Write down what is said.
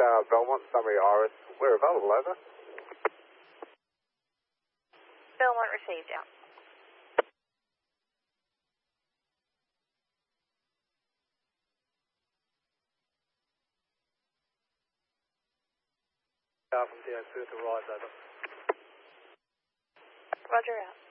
Belmont, summary Iris. We're available, over. Belmont received, out. From DO2 to rise, over. Roger, out.